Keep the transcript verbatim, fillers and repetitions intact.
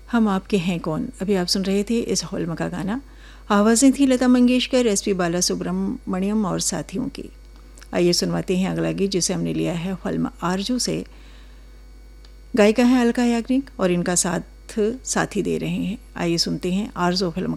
हम आपके हैं कौन। अभी आप सुन रहे थे इस फिल्म का गाना। आवाज़ें थी लता मंगेशकर, एस पी बाला सुब्रमण्यम और साथियों की। आइए सुनवाते हैं अगला गीत जिसे हमने लिया है फिल्म आरजू से। गायिका हैं अलका याग्निक और इनका साथ साथी दे रहे हैं। आइए सुनते हैं आरजू फिल्म